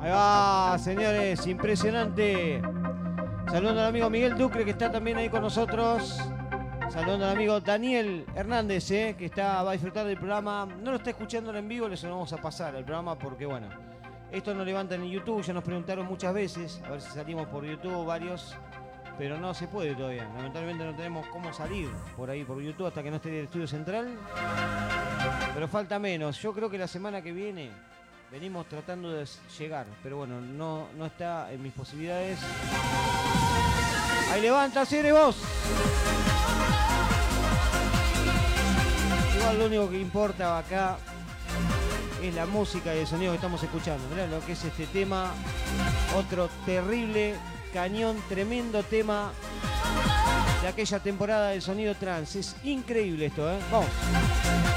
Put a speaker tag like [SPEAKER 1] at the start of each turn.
[SPEAKER 1] Ahí va, señores, impresionante. Saludando al amigo Miguel Ducre, que está también ahí con nosotros. Saludando al amigo Daniel Hernández, que va a disfrutar del programa. No lo está escuchando en vivo, les vamos a pasar el programa porque, bueno, esto nos levanta en YouTube. Ya nos preguntaron muchas veces, a ver si salimos por YouTube, varios. Pero no se puede todavía. Lamentablemente no tenemos cómo salir por ahí, por YouTube, hasta que no esté el estudio central. Pero falta menos. Yo creo que la semana que viene venimos tratando de llegar. Pero bueno, no está en mis posibilidades. Ahí levanta, Cere, vos. Igual lo único que importa acá es la música y el sonido que estamos escuchando. Mirá lo que es este tema. Otro terrible, cañón, tremendo tema de aquella temporada del sonido trance. Es increíble esto, ¿eh? Vamos.